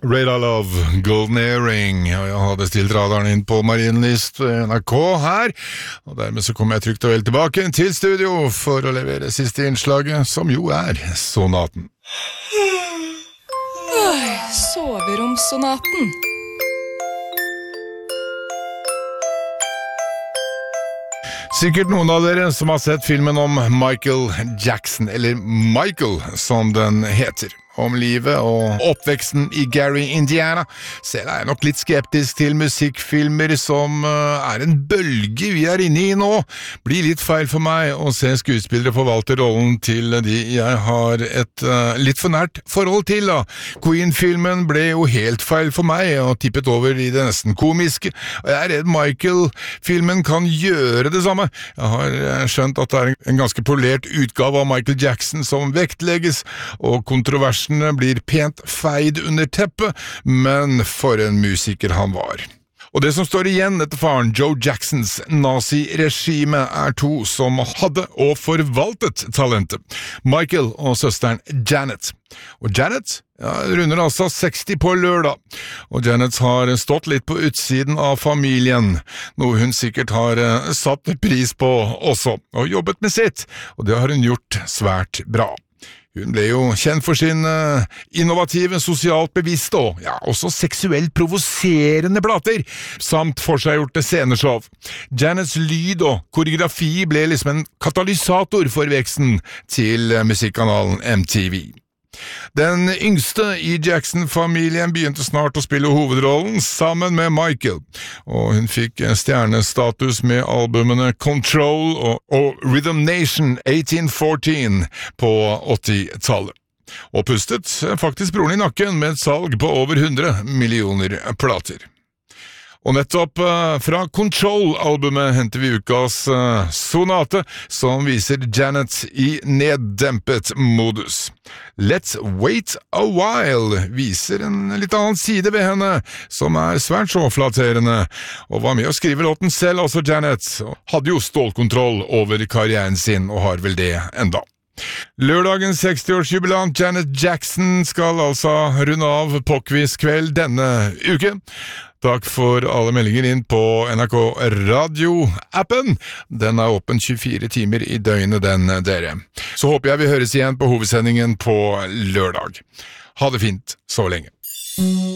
Radar Love, Golden Earring, og jeg hadde stilt radaren inn på Marienlyst NRK her, og dermed så kom jeg trygt og vel tilbake til studio for å levere siste innslaget, som jo sonaten. Soveromssonaten. Sikkert noen av dere som har sett filmen om Michael Jackson, eller Michael som den heter. Om livet og oppveksten i Gary, Indiana. Selv er jeg nok litt skeptisk til musikkfilmer som en bølge vi inne i nå. Blir litt feil for meg å se skuespillere forvalte rollen til de jeg har et litt for nært forhold til. Da. Queen-filmen ble jo helt feil for meg og tippet over i det nesten komiske. Og jeg redd Michael-filmen kan gjøre det samme. Jeg har skjønt at det en ganske polert utgave av Michael Jackson som vektlegges, og kontroversen blir pent feid under teppet, men for en musiker han var. Og det som står igjen etter faren Joe Jacksons nazi-regime to som hadde og forvaltet talentet. Michael og søsteren Janet. Og Janet runder altså 60 på lørdag, og Janet har stått litt på utsiden av familien, noe hun sikkert har satt pris på også, og jobbet med sitt, og det har hun gjort svært bra. Hun ble jo kjent for sin innovative, sosialt bevisste og også seksuelt provoserende plater, samt forseggjorte sceneshow. Janets lyd og koreografi ble liksom en katalysator for veksten til musikkanalen MTV. Den yngste i Jackson-familien begynte snart å spille hovedrollen sammen med Michael, og hun fikk stjernestatus med albumene Control og Rhythm Nation 1814 på 80-tallet. Og pustet faktisk broren i nakken med et salg på over 100 millioner plater. Og nettopp fra Control-albumet henter vi ukas sonate, som viser Janet i neddempet modus. Let's Wait a While viser en litt annen side ved henne, som svært så flatterende, og var med å skrive låten selv, også Janet, hadde jo stålkontroll over karrieren sin, og har vel det enda. Lørdagens 60-årsjubilant Janet Jackson skal altså runde av Påkvis-kveld denne uke. Takk for alle meldinger inn på NRK Radio-appen. Den åpen 24 timer i døgnet, den dere. Så håper jeg vi høres igjen på hovedsendingen på lørdag. Ha det fint så lenge.